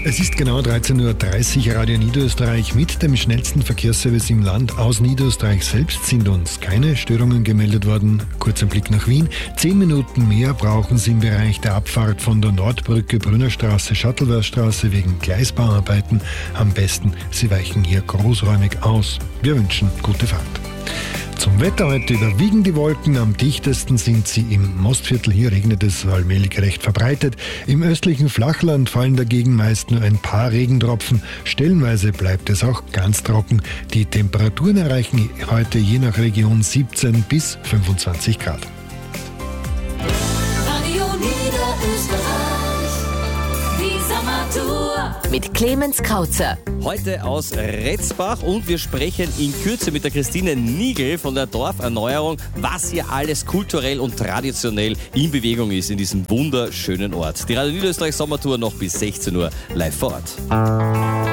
Es ist genau 13.30 Uhr, Radio Niederösterreich mit dem schnellsten Verkehrsservice im Land. Aus Niederösterreich selbst sind uns keine Störungen gemeldet worden. Kurzer Blick nach Wien. 10 Minuten mehr brauchen Sie im Bereich der Abfahrt von der Nordbrücke, Brünnerstraße, Shuttleworthstraße wegen Gleisbauarbeiten. Am besten, Sie weichen hier großräumig aus. Wir wünschen gute Fahrt. Zum Wetter heute überwiegen die Wolken, am dichtesten sind sie im Mostviertel. Hier regnet es allmählich recht verbreitet. Im östlichen Flachland fallen dagegen meist nur ein paar Regentropfen. Stellenweise bleibt es auch ganz trocken. Die Temperaturen erreichen heute je nach Region 17 bis 25 Grad. Radio Niederösterreich, die Sommertour Mit Clemens Kautzer. Heute aus Retzbach und wir sprechen in Kürze mit der Christine Nigel von der Dorferneuerung, was hier alles kulturell und traditionell in Bewegung ist in diesem wunderschönen Ort. Die Radio Niederösterreich Sommertour noch bis 16 Uhr live vor Ort.